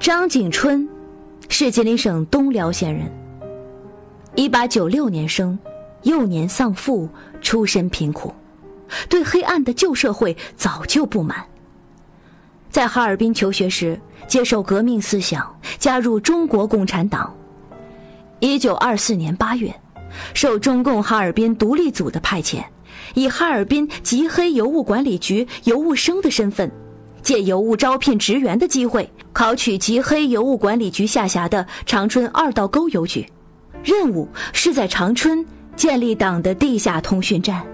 张景春是吉林省东辽县人，1896年生，幼年丧父，出身贫苦，对黑暗的旧社会早就不满。在哈尔滨求学时，接受革命思想，加入中国共产党。1924年8月，受中共哈尔滨独立组的派遣，以哈尔滨吉黑邮务管理局邮务生的身份，借邮务招聘职员的机会，考取吉黑邮务管理局下辖的长春二道沟邮局，任务是在长春建立党的地下通讯站。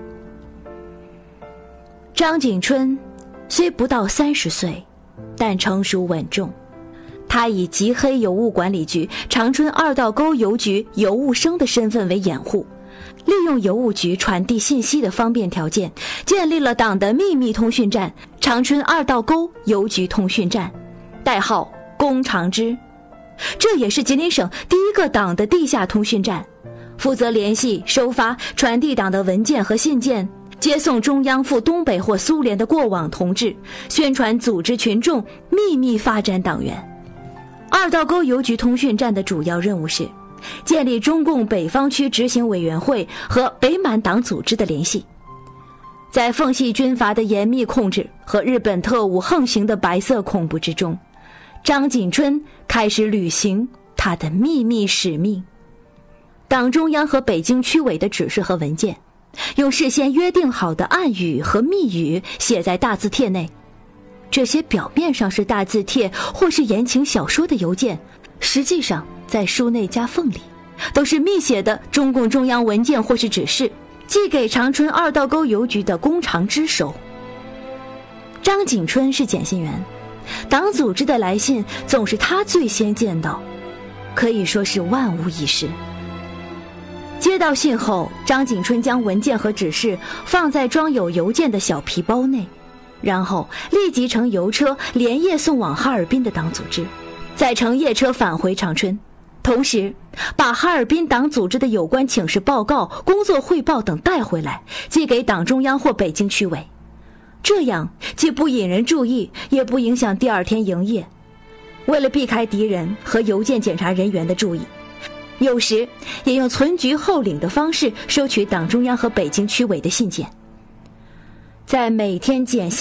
张景春虽不到30岁，但成熟稳重。他以吉黑邮务管理局长春二道沟邮局邮务生的身份为掩护，利用邮务局传递信息的方便条件，建立了党的秘密通讯站长春二道沟邮局通讯站，代号工长支。这也是吉林省第一个党的地下通讯站，负责联系、收发、传递党的文件和信件，接送中央赴东北或苏联的过往同志，宣传组织群众秘密发展党员。二道沟邮局通讯站的主要任务是建立中共北方区执行委员会和北满党组织的联系。在奉系军阀的严密控制和日本特务横行的白色恐怖之中，张景春开始履行他的秘密使命。党中央和北京区委的指示和文件，用事先约定好的暗语和密语写在大字帖内。这些表面上是大字帖或是言情小说的邮件，实际上在书内夹缝里都是密写的中共中央文件或是指示，寄给长春二道沟邮局的工长支收。张景春是检信员，党组织的来信总是他最先见到，可以说是万无一失。接到信后，张景春将文件和指示放在装有邮件的小皮包内，然后立即乘邮车连夜送往哈尔滨的党组织，再乘夜车返回长春，同时把哈尔滨党组织的有关请示报告、工作汇报等带回来，寄给党中央或北京区委。这样既不引人注意，也不影响第二天营业。为了避开敌人和邮件检查人员的注意，有时也用存局候领的方式收取党中央和北京区委的信件。在每天检